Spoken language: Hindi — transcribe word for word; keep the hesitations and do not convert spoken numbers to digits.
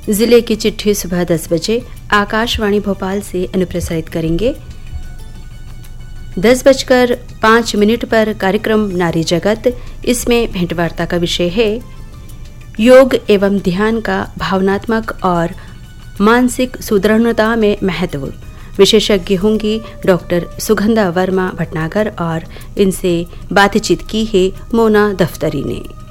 जिले की चिट्ठी सुबह दस बजे आकाशवाणी भोपाल से अनुप्रसारित करेंगे। दस बजकर पाँच मिनट पर कार्यक्रम नारी जगत, इसमें भेंटवार्ता का विषय है योग एवं ध्यान का भावनात्मक और मानसिक सुदृढ़ता में महत्व। विशेषज्ञ होंगी डॉक्टर सुगंधा वर्मा भटनागर और इनसे बातचीत की है मोना दफ्तरी ने।